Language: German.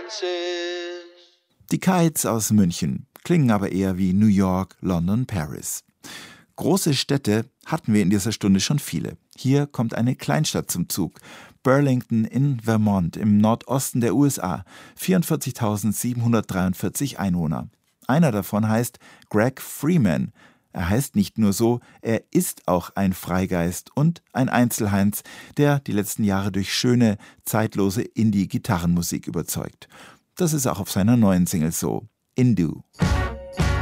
Die Kites aus München klingen aber eher wie New York, London, Paris. Große Städte hatten wir in dieser Stunde schon viele. Hier kommt eine Kleinstadt zum Zug. Burlington in Vermont im Nordosten der USA. 44.743 Einwohner. Einer davon heißt Greg Freeman. Er heißt nicht nur so, er ist auch ein Freigeist und ein Einzelheinz, der die letzten Jahre durch schöne, zeitlose Indie-Gitarrenmusik überzeugt. Das ist auch auf seiner neuen Single so, Indu.